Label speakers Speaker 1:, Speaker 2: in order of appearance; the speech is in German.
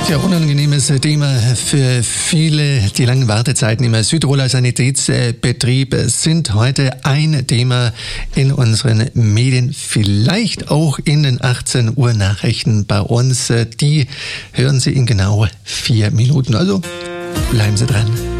Speaker 1: Sehr unangenehmes Thema für viele. Die langen Wartezeiten im Südtiroler Sanitätsbetrieb sind heute ein Thema in unseren Medien, vielleicht auch in den 18 Uhr Nachrichten bei uns. Die hören Sie in genau 4 Minuten. Also bleiben Sie dran.